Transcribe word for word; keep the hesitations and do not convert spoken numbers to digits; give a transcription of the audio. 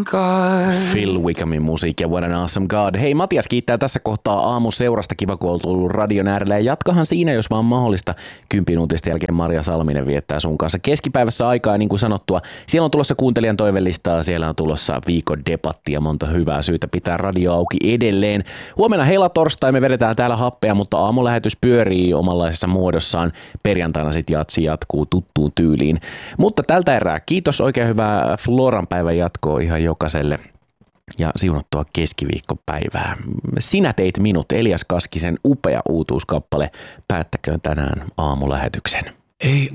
God. Phil Wickhamin musiikki ja What an Awesome God. Hei, Matias kiittää tässä kohtaa aamuseurasta. Kiva, kun olet ollut radion äärellä. Ja jatkahan siinä, jos vaan mahdollista. Kympin uutisten jälkeen Maria Salminen viettää sun kanssa keskipäivässä aikaa, niin kuin sanottua. Siellä on tulossa kuuntelijan toivelistaa, siellä on tulossa viikon debatti ja monta hyvää syytä pitää radio auki edelleen. Huomenna helatorstai me vedetään täällä happea, mutta aamulähetys pyörii omanlaisessa muodossaan. Perjantaina sitten jatsi jatkuu tuttuun tyyliin. Mutta tältä erää kiitos, oikein hyvää Floran päivän jatkoa ihan jokaiselle ja siunattua keskiviikkopäivää. Sinä teit minut, Elias Kaskisen upea uutuuskappale. Päättäköön tänään aamulähetyksen. Ei